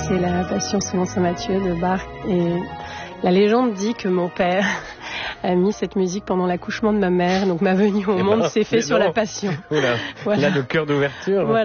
c'est la Passion selon saint Matthieu de Bach. Et la légende dit que mon père a mis cette musique pendant l'accouchement de ma mère. Donc ma venue au monde s'est faite sur la Passion. Voilà. Là, le cœur d'ouverture. Voilà.